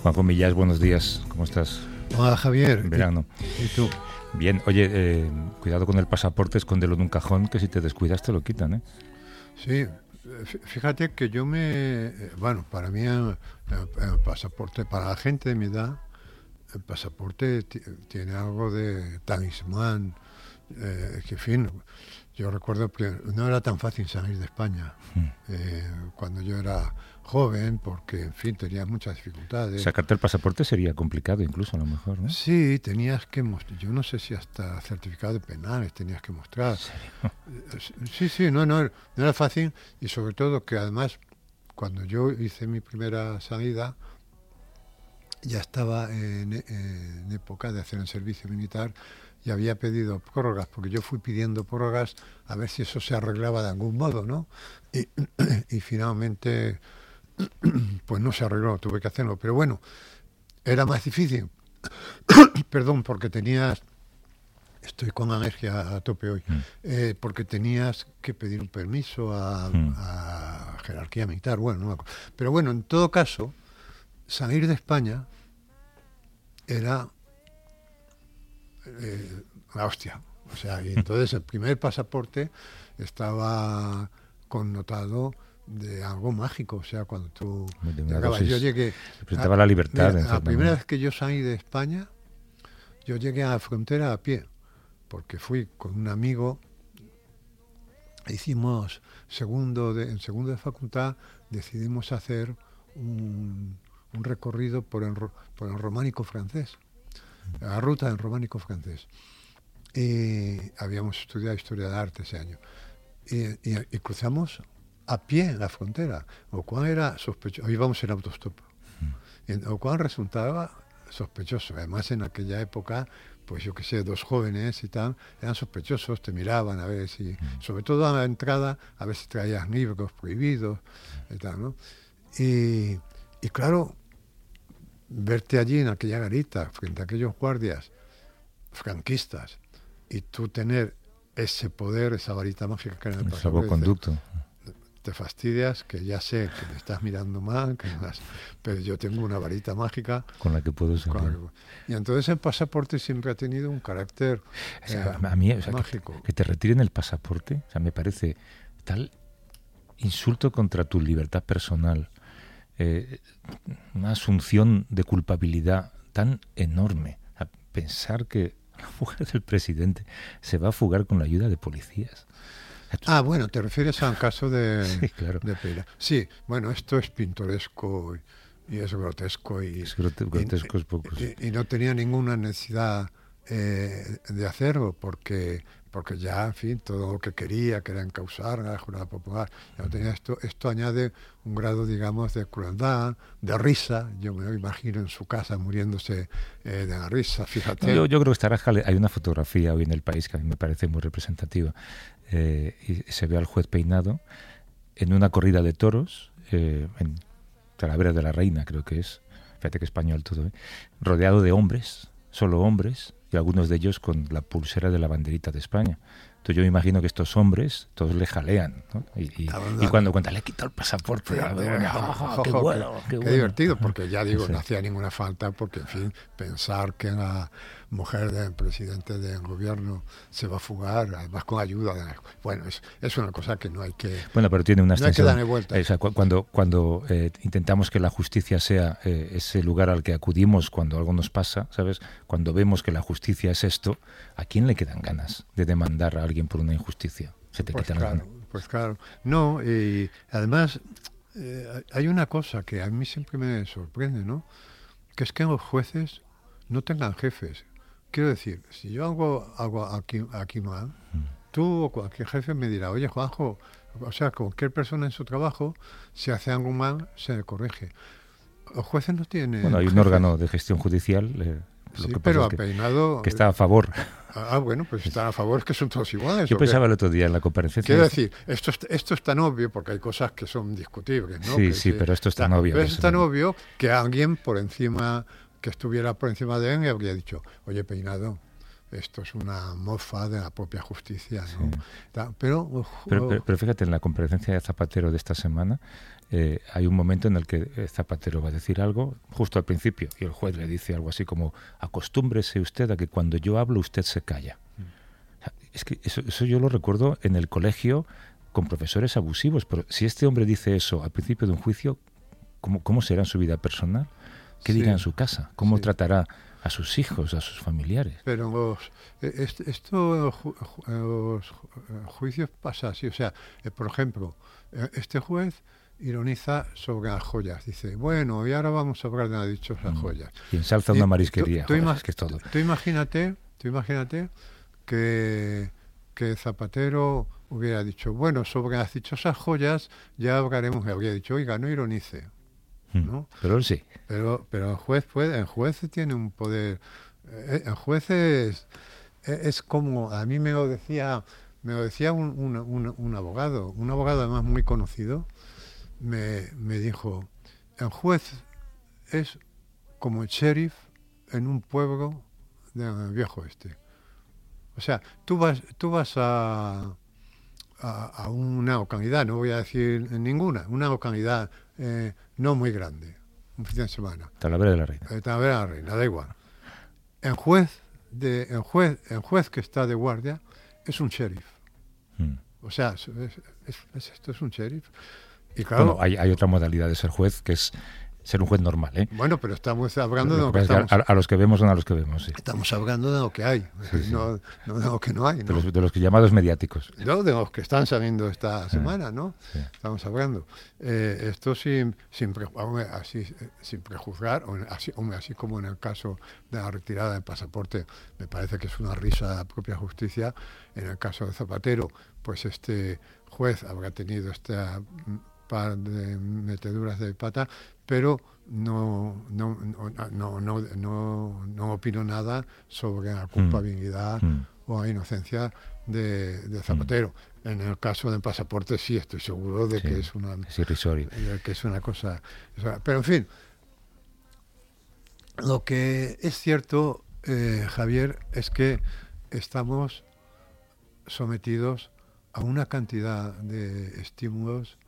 Juanjo Millás, buenos días, ¿cómo estás? Hola Javier. En verano. ¿Y tú? Bien, oye, cuidado con el pasaporte, escóndelo en un cajón, que si te descuidas te lo quitan, ¿eh? Sí, fíjate que para mí el pasaporte, para la gente de mi edad, el pasaporte tiene algo de talismán, que en fin, yo recuerdo que no era tan fácil salir de España cuando yo era joven, porque en fin tenía muchas dificultades. Sacarte el pasaporte sería complicado incluso a lo mejor, ¿no? Sí, tenías que mostrar, yo no sé si hasta certificado de penales tenías que mostrar. Sí, no era fácil, y sobre todo que además cuando yo hice mi primera salida ya estaba en época de hacer el servicio militar y había pedido prórrogas, porque yo fui pidiendo prórrogas a ver si eso se arreglaba de algún modo, ¿no? Y finalmente pues no se arregló, tuve que hacerlo, pero bueno, era más difícil, perdón, porque estoy con alergia a tope hoy, porque tenías que pedir un permiso a jerarquía militar, pero bueno, en todo caso, salir de España era la hostia, o sea, y entonces el primer pasaporte estaba connotado de algo mágico, o sea, cuando tú llegabas, yo llegué, representaba la libertad. Mira, la primera vez que yo salí de España, yo llegué a la frontera a pie, porque fui con un amigo, hicimos en segundo de facultad, decidimos hacer un recorrido por el románico francés, la ruta del románico francés. Y habíamos estudiado historia de arte ese año. Y cruzamos a pie la frontera, lo cual era sospechoso. Íbamos en autostop, lo cual resultaba sospechoso. Además, en aquella época, pues yo qué sé, dos jóvenes y tal, eran sospechosos, te miraban a ver si, sobre todo a la entrada, a ver si traías libros prohibidos y tal, ¿no? Y claro, verte allí en aquella garita, frente a aquellos guardias franquistas, y tú tener ese poder, esa varita mágica que era el pasaporte, salvoconducto. Te fastidias, que ya sé que me estás mirando mal, pero yo tengo una varita mágica con la que puedo salir. Y entonces el pasaporte siempre ha tenido un carácter a mí, mágico. Que te retiren el pasaporte, o sea, me parece tal insulto contra tu libertad personal, una asunción de culpabilidad tan enorme. A pensar que la mujer del presidente se va a fugar con la ayuda de policías. Bueno, te refieres a un caso de sí, claro. de Peira. Sí, bueno, esto es pintoresco y es grotesco grotesco es poco. Y no tenía ninguna necesidad de hacerlo porque ya, en fin, todo lo que quería, que era encausar la jornada popular, ya no tenía esto añade un grado, digamos, de crueldad, de risa. Yo me lo imagino en su casa muriéndose de la risa, fíjate. Yo creo que hay una fotografía hoy en El País que a mí me parece muy representativa, y se ve al juez Peinado en una corrida de toros, en Talavera de la Reina, creo que es, fíjate que español todo, rodeado de hombres, solo hombres, y algunos de ellos con la pulsera de la banderita de España. Entonces yo me imagino que estos hombres todos le jalean, ¿no? Y cuando le quita el pasaporte, qué divertido, porque ya digo, no hacía ninguna falta, porque en fin, pensar que la mujer del presidente del gobierno se va a fugar, además con ayuda de es una cosa que no hay que pero tiene una extensión, no hay que darle vuelta. O sea, cuando intentamos que la justicia sea ese lugar al que acudimos cuando algo nos pasa, ¿sabes? Cuando vemos que la justicia es esto, ¿a quién le quedan ganas de demandar a alguien por una injusticia? Se te quitan las ganas. Pues claro. No, y además hay una cosa que a mí siempre me sorprende, ¿no? Que es que los jueces no tengan jefes. Quiero decir, si yo hago aquí mal, tú o cualquier jefe me dirá, oye, Juanjo, o sea, cualquier persona en su trabajo, si hace algo mal, se le corrige. Los jueces no tienen hay un jefes. Órgano de gestión judicial, sí, pero Peinado que está a favor. Pues están a favor, que son todos iguales. Yo pensaba el otro día en la comparecencia. Quiero decir, esto es tan obvio, porque hay cosas que son discutibles, ¿no? Sí, pero esto es tan obvio. Pero es tan obvio que alguien que estuviera por encima de él, le habría dicho, oye, Peinado, esto es una mofa de la propia justicia, ¿no? Pero fíjate, en la comparecencia de Zapatero de esta semana, hay un momento en el que Zapatero va a decir algo justo al principio y el juez le dice algo así como: acostúmbrese usted a que cuando yo hablo usted se calla. O sea, es que eso yo lo recuerdo en el colegio con profesores abusivos, pero si este hombre dice eso al principio de un juicio, ¿cómo será en su vida personal? ¿Qué dirá en su casa? ¿Cómo tratará a sus hijos, a sus familiares? Pero los juicios pasa así, o sea, por ejemplo, este juez ironiza sobre las joyas, dice, bueno, y ahora vamos a hablar de las dichosas joyas. Y ensalza una marisquería, es que es todo. Tú imagínate que Zapatero hubiera dicho, bueno, sobre las dichosas joyas ya hablaremos, y habría dicho, oiga, no ironice, ¿no? Pero él sí. Pero el juez tiene un poder. El juez es como, a mí me lo decía un abogado además muy conocido, me dijo, el juez es como el sheriff en un pueblo del viejo oeste. O sea, tú vas a una localidad, no voy a decir ninguna, una localidad no muy grande, un fin de semana. Talavera de la Reina. Talavera de la Reina, da igual. El juez que está de guardia es un sheriff. O sea, esto es un sheriff. Y claro, bueno, hay otra modalidad de ser juez, que es ser un juez normal, ¿eh? Bueno, pero estamos hablando de lo que estamos... A los que vemos, no a los que vemos, sí. Estamos hablando de lo que hay, no de lo que no hay, ¿no? De los que llamados mediáticos. No, de los que están saliendo esta semana, ¿no? Sí. Estamos hablando. Esto sin prejuzgar, así como en el caso de la retirada del pasaporte, me parece que es una risa de la propia justicia. En el caso de Zapatero, pues este juez habrá tenido esta par de meteduras de pata, pero no opino nada sobre la culpabilidad o la inocencia de Zapatero. En el caso del pasaporte sí estoy seguro de que es irrisorio. Que es una cosa. Pero en fin, lo que es cierto, Javier, es que estamos sometidos a una cantidad de estímulos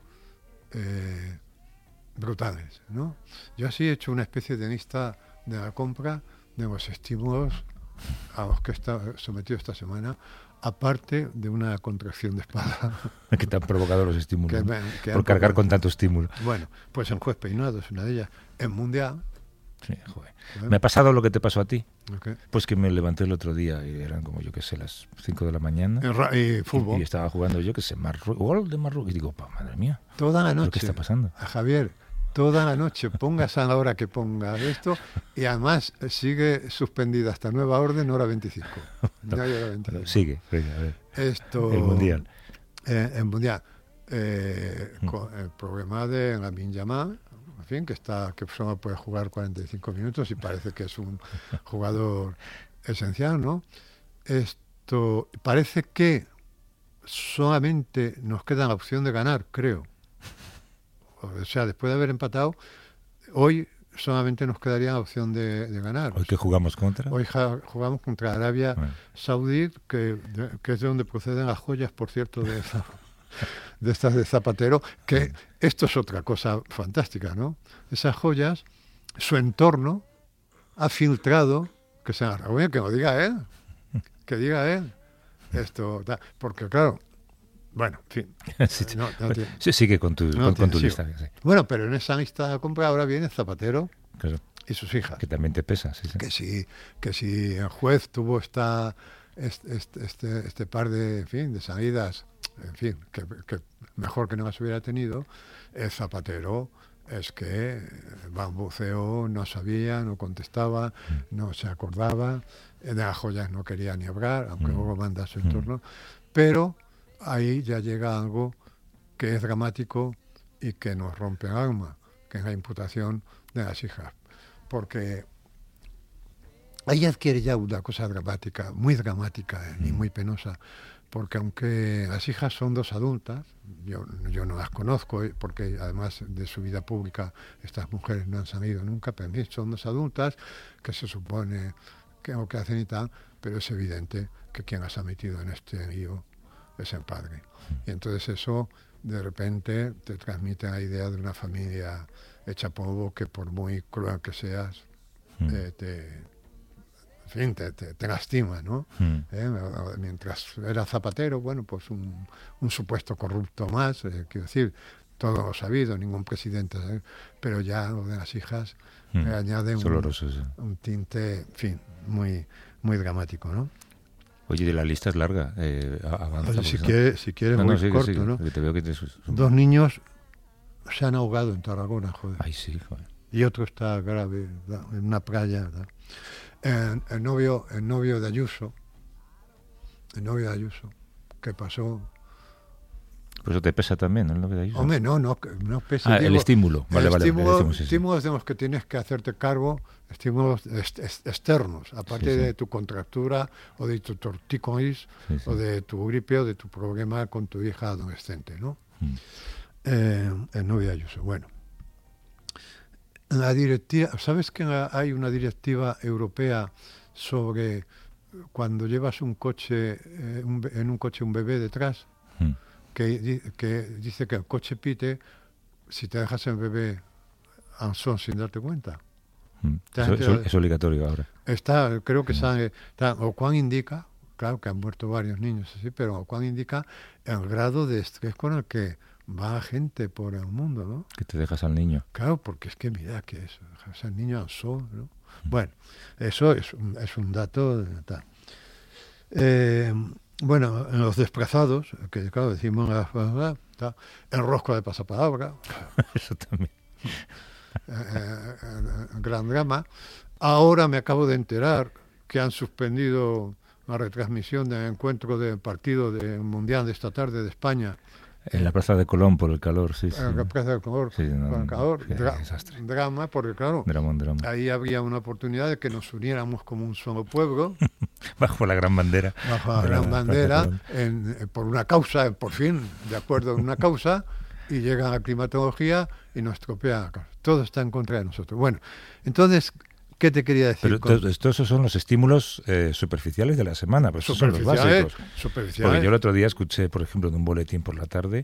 brutales, ¿no? Yo así he hecho una especie de lista de la compra de los estímulos a los que he estado sometido esta semana, aparte de una contracción de espalda. Que te han provocado los estímulos, por cargar con tanto estímulo. Bueno, pues el juez Peinado es una de ellas. En Mundial... Sí, joder. Me ha pasado lo que te pasó a ti. Okay. Pues que me levanté el otro día y eran como, yo qué sé, las 5 de la mañana. Y fútbol. Y estaba jugando, yo qué sé, gol de Marruecos. Y digo, madre mía. Toda la noche. ¿Qué está pasando? Javier, toda la noche, pongas a la hora que pongas esto, y además sigue suspendida hasta nueva orden, hora 25. No hay hora 25. Sigue, venga, a ver. El Mundial. El Mundial. Con el problema de Lamine Yamal, en fin, que solo puede jugar 45 minutos y parece que es un jugador esencial, ¿no? Esto parece que solamente nos queda la opción de ganar, creo. O sea, después de haber empatado, hoy solamente nos quedaría la opción de ganar. ¿Hoy qué jugamos contra? Hoy jugamos contra Arabia Saudí, que es de donde proceden las joyas, por cierto, de estas de Zapatero, que esto es otra cosa fantástica, ¿no? Esas joyas, su entorno ha filtrado, que lo diga él, esto, porque claro, bueno, en fin. Sí, sigue con tu lista. Sí. Bueno, pero en esa lista de compra ahora viene Zapatero, claro, y sus hijas. Que también te pesa, sí. Que si el juez tuvo este par de salidas, en fin, que mejor que no las hubiera tenido, el Zapatero es que balbuceó, no sabía, no contestaba, no se acordaba, de las joyas no quería ni hablar, aunque luego manda a su entorno, pero ahí ya llega algo que es dramático y que nos rompe el alma, que es la imputación de las hijas, porque ahí adquiere ya una cosa dramática, muy dramática y muy penosa, porque aunque las hijas son dos adultas, yo no las conozco, porque además de su vida pública estas mujeres no han salido nunca, pero en fin, son dos adultas que se supone o qué hacen y tal, pero es evidente que quien has metido en este lío es el padre. Y entonces eso de repente te transmite la idea de una familia hecha polvo que por muy cruel que seas, te lastima, ¿no? Mientras era zapatero, bueno, pues un supuesto corrupto más, quiero decir, todo lo sabido, ningún presidente, ¿sabes? Pero ya lo de las hijas le añade un tinte, en fin, muy, muy dramático, ¿no? Oye, de la lista es larga, avanza. Oye, si quieres voy sí, corto, sí, ¿no? Te veo que Dos niños se han ahogado en Tarragona, joder. Ay, sí, joder. Y otro está grave, en una playa, ¿verdad? El novio de Ayuso, que pasó... Por eso te pesa también, el novio de Ayuso. Hombre, no pesa. El estímulo. Vale, estímulos de los que tienes que hacerte cargo, estímulos externos, aparte de tu contractura o de tu tortícolis o de tu gripe o de tu problema con tu hija adolescente, ¿no? El novio de Ayuso. Bueno, la directiva, ¿sabes que hay una directiva europea sobre cuando llevas un coche, en un coche un bebé detrás? Que dice que el coche pite si te dejas el bebé al sol sin darte cuenta. Es obligatorio ahora. Creo que Ocuán indica, claro que han muerto varios niños así, pero Ocuán indica el grado de estrés con el que va la gente por el mundo, ¿no? Que te dejas al niño. Claro, porque es que mira que eso, dejas al niño al sol, ¿no? Bueno, eso es un dato tal. Bueno, en los desplazados, que claro, decimos el rosco de pasapalabra. Eso también. Gran drama. Ahora me acabo de enterar que han suspendido la retransmisión del encuentro del partido mundial de esta tarde de España. En la Plaza de Colón por el calor, sí. En la Plaza de Colón por el calor. Desastre. Drama, porque claro, drama. Ahí habría una oportunidad de que nos uniéramos como un solo pueblo. Bajo la gran bandera. Bajo la gran bandera, por una causa, por fin, de acuerdo en una causa, y llega la climatología y nos estropea la causa. Todo está en contra de nosotros. Bueno, entonces, ¿qué te quería decir? Pero esos son los estímulos superficiales de la semana, pues esos son los básicos. Porque yo el otro día escuché, por ejemplo, en un boletín por la tarde,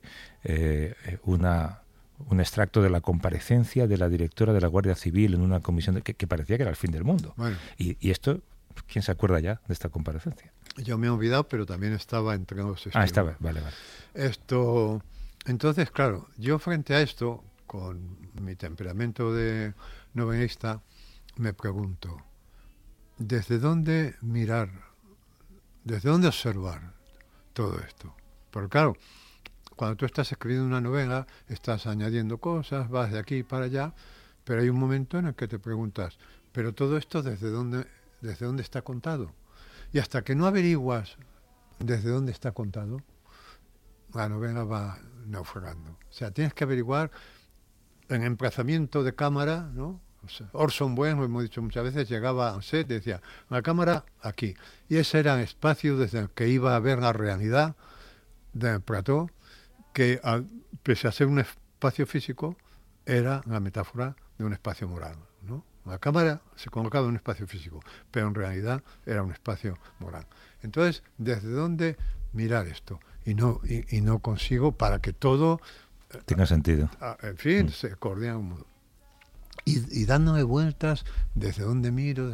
un extracto de la comparecencia de la directora de la Guardia Civil en una comisión que parecía que era el fin del mundo. Bueno. Y esto, ¿quién se acuerda ya de esta comparecencia? Yo me he olvidado, pero también estaba entre los testigos. Estaba, vale. Entonces, claro, yo frente a esto, con mi temperamento de novelista, me pregunto, ¿desde dónde mirar, desde dónde observar todo esto? Porque claro, cuando tú estás escribiendo una novela, estás añadiendo cosas, vas de aquí para allá, pero hay un momento en el que te preguntas, ¿pero todo esto desde dónde está contado? Y hasta que no averiguas desde dónde está contado, la novela va naufragando. O sea, tienes que averiguar en emplazamiento de cámara, ¿no? O sea, Orson Welles, lo hemos dicho muchas veces, llegaba a un set y decía, la cámara aquí. Y ese era el espacio desde el que iba a ver la realidad del plató, que pese a ser un espacio físico, era la metáfora de un espacio moral, ¿no? La cámara se colocaba en un espacio físico, pero en realidad era un espacio moral. Entonces, ¿desde dónde mirar esto? Y no consigo para que todo tenga sentido. En fin, se coordina un modo. Y dándome vueltas, desde dónde miro,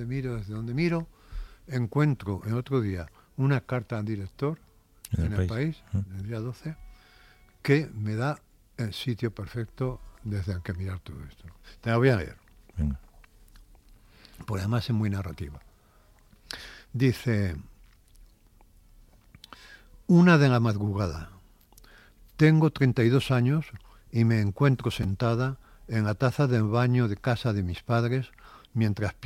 encuentro el otro día una carta al director en el país, el día 12, que me da el sitio perfecto desde el que mirar todo esto. Te la voy a leer. Venga. Pues además es muy narrativa. Dice, 1 de la madrugada. Tengo 32 años y me encuentro sentada en la taza del baño de casa de mis padres mientras